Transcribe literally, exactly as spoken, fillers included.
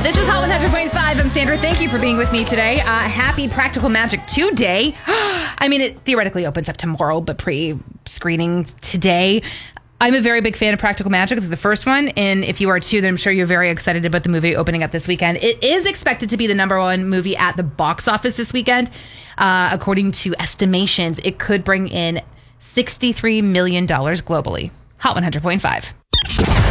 This is Hot one hundred point five. I'm Sandra. Thank you for being with me today. Uh, happy Practical Magic two Day. I mean, it theoretically opens up tomorrow, but pre-screening today. I'm a very big fan of Practical Magic, the first one, and if you are too, then I'm sure you're very excited about the movie opening up this weekend. It is expected to be the number one movie at the box office this weekend. Uh, according to estimations, it could bring in sixty-three million dollars globally. Hot one hundred point five.